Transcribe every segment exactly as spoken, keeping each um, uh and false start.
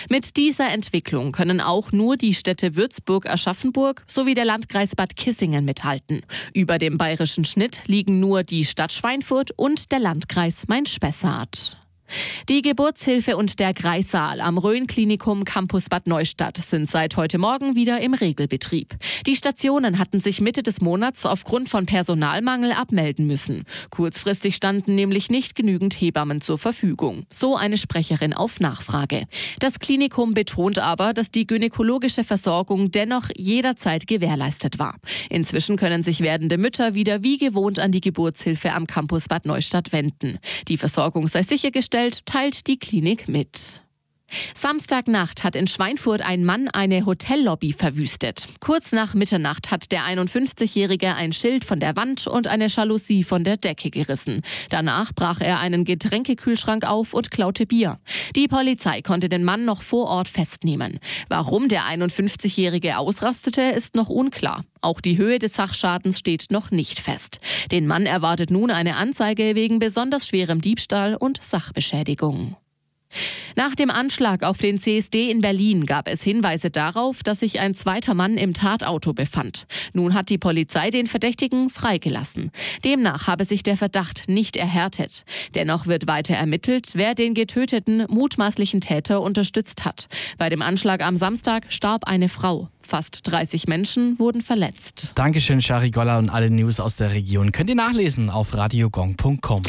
Mit dieser Entwicklung können auch nur die Städte Würzburg, Aschaffenburg sowie der Landkreis Bad Kissingen mithalten. Über dem bayerischen Schnitt liegen nur die Stadt Schweinfurt und der Landkreis Main-Spessart. Die Geburtshilfe und der Kreissaal am Rhön-Klinikum Campus Bad Neustadt sind seit heute Morgen wieder im Regelbetrieb. Die Stationen hatten sich Mitte des Monats aufgrund von Personalmangel abmelden müssen. Kurzfristig standen nämlich nicht genügend Hebammen zur Verfügung. So eine Sprecherin auf Nachfrage. Das Klinikum betont aber, dass die gynäkologische Versorgung dennoch jederzeit gewährleistet war. Inzwischen können sich werdende Mütter wieder wie gewohnt an die Geburtshilfe am Campus Bad Neustadt wenden. Die Versorgung sei sichergestellt, teilt die Klinik mit. Samstagnacht hat in Schweinfurt ein Mann eine Hotellobby verwüstet. Kurz nach Mitternacht hat der einundfünfzigjährige ein Schild von der Wand und eine Jalousie von der Decke gerissen. Danach brach er einen Getränkekühlschrank auf und klaute Bier. Die Polizei konnte den Mann noch vor Ort festnehmen. Warum der einundfünfzigjährige ausrastete, ist noch unklar. Auch die Höhe des Sachschadens steht noch nicht fest. Den Mann erwartet nun eine Anzeige wegen besonders schwerem Diebstahl und Sachbeschädigung. Nach dem Anschlag auf den C S D in Berlin gab es Hinweise darauf, dass sich ein zweiter Mann im Tatauto befand. Nun hat die Polizei den Verdächtigen freigelassen. Demnach habe sich der Verdacht nicht erhärtet. Dennoch wird weiter ermittelt, wer den getöteten mutmaßlichen Täter unterstützt hat. Bei dem Anschlag am Samstag starb eine Frau. Fast dreißig Menschen wurden verletzt. Dankeschön, Shari Goller, und alle News aus der Region könnt ihr nachlesen auf radiogong punkt com.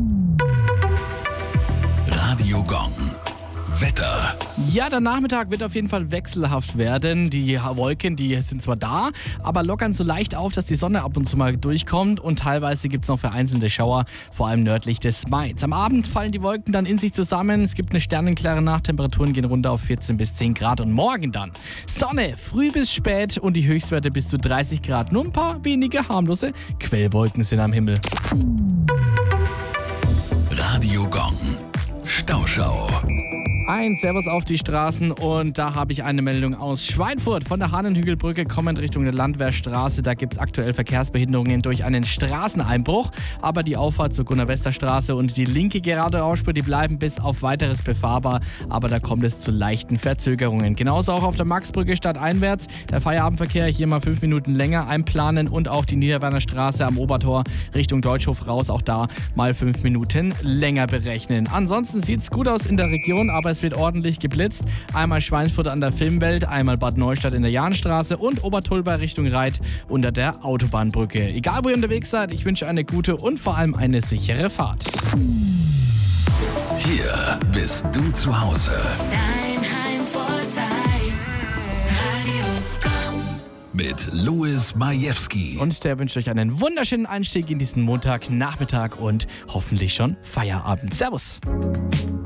Radio Gong. Wetter. Ja, der Nachmittag wird auf jeden Fall wechselhaft werden. Die Wolken, die sind zwar da, aber lockern so leicht auf, dass die Sonne ab und zu mal durchkommt und teilweise gibt es noch vereinzelte Schauer, vor allem nördlich des Mains. Am Abend fallen die Wolken dann in sich zusammen. Es gibt eine sternenklare Nacht, Temperaturen gehen runter auf vierzehn bis zehn Grad und morgen dann Sonne, früh bis spät und die Höchstwerte bis zu dreißig Grad. Nur ein paar wenige harmlose Quellwolken sind am Himmel. Radio Gong. Stauschau. Ein Servus auf die Straßen und da habe ich eine Meldung aus Schweinfurt. Von der Hahnenhügelbrücke kommend Richtung der Landwehrstraße. Da gibt es aktuell Verkehrsbehinderungen durch einen Straßeneinbruch. Aber die Auffahrt zur Gunnar-Wester-Straße und die linke gerade Ausspur, die bleiben bis auf weiteres befahrbar. Aber da kommt es zu leichten Verzögerungen. Genauso auch auf der Maxbrücke stadteinwärts. Der Feierabendverkehr hier mal fünf Minuten länger einplanen und auch die Niederwerner Straße am Obertor Richtung Deutschhof raus. Auch da mal fünf Minuten länger berechnen. Ansonsten sieht es gut aus in der Region, aber es Es wird ordentlich geblitzt. Einmal Schweinfurt an der Filmwelt, einmal Bad Neustadt in der Jahnstraße und Obertulba Richtung Reit unter der Autobahnbrücke. Egal wo ihr unterwegs seid, ich wünsche eine gute und vor allem eine sichere Fahrt. Hier bist du zu Hause. Dein Heimvorteil. Radio Gong. Mit Louis Majewski. Und der wünscht euch einen wunderschönen Einstieg in diesen Montagnachmittag und hoffentlich schon Feierabend. Servus.